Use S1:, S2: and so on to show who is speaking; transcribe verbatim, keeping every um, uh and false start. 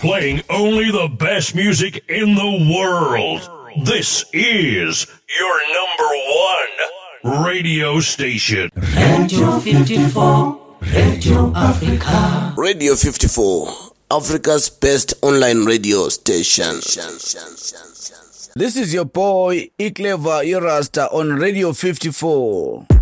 S1: playing only the best music in the world. This is your number one radio station.
S2: Radio fifty-four, Radio Africa.
S3: Radio fifty-four, Africa's best online radio station.
S4: This is your boy Iclever Irasta on Radio fifty-four.